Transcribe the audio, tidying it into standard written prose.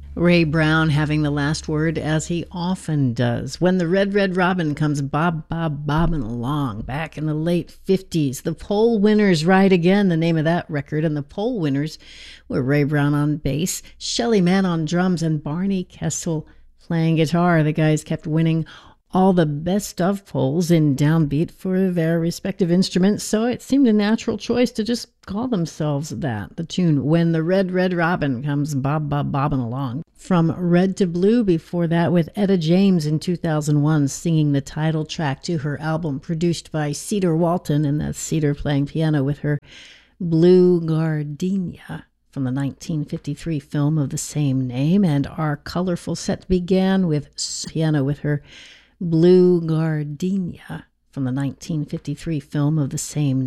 Ray Brown having the last word, as he often does. When the Red, Red Robin comes bobbing along back in the late 50s. The Poll Winners Ride Again, the name of that record. And the Poll Winners were Ray Brown on bass, Shelly Manne on drums, and Barney Kessel playing guitar. The guys kept winning all the best of polls in downbeat for their respective instruments, so it seemed a natural choice to just call themselves that. The tune, When the Red, Red Robin Comes Bobbing Along. From Red to Blue, before that with Etta James in 2001 singing the title track to her album produced by Cedar Walton, and that's Cedar playing piano with her Blue Gardenia from the 1953 film of the same name. And our colorful set began with piano with her Blue Gardenia from the 1953 film of the same